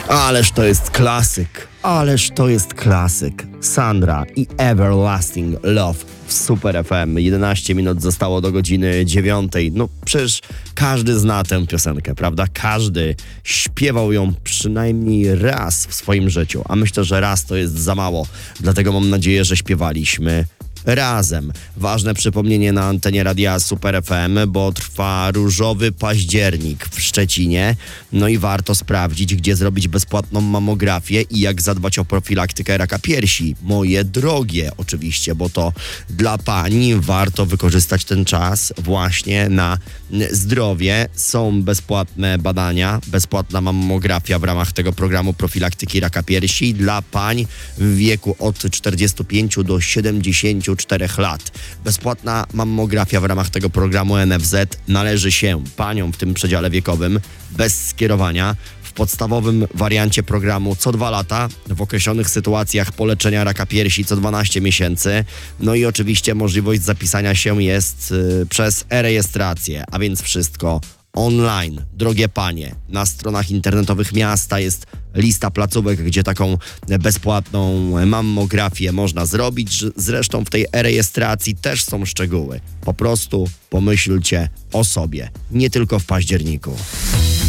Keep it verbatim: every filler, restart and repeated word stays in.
Ależ to jest klasyk, ależ to jest klasyk. Sandra i Everlasting Love w Super F M. jedenaście minut zostało do godziny dziewiątej. No przecież każdy zna tę piosenkę, prawda? Każdy śpiewał ją przynajmniej raz w swoim życiu, a myślę, że raz to jest za mało. Dlatego mam nadzieję, że śpiewaliśmy razem. Ważne przypomnienie na antenie radia Super F M, bo trwa różowy październik w Szczecinie. No i warto sprawdzić, gdzie zrobić bezpłatną mammografię i jak zadbać o profilaktykę raka piersi. Moje drogie oczywiście, bo to dla pań warto wykorzystać ten czas właśnie na zdrowie. Są bezpłatne badania, bezpłatna mammografia w ramach tego programu profilaktyki raka piersi dla pań w wieku od czterdziestu pięciu do siedemdziesięciu czterech lat. Bezpłatna mammografia w ramach tego programu N F Z należy się paniom w tym przedziale wiekowym bez skierowania. W podstawowym wariancie programu co dwa lata, w określonych sytuacjach po leczenia raka piersi co dwanaście miesięcy. No i oczywiście możliwość zapisania się jest y, przez e-rejestrację, a więc wszystko online. Drogie panie, na stronach internetowych miasta jest lista placówek, gdzie taką bezpłatną mammografię można zrobić. Zresztą w tej e-rejestracji też są szczegóły. Po prostu pomyślcie o sobie, nie tylko w październiku.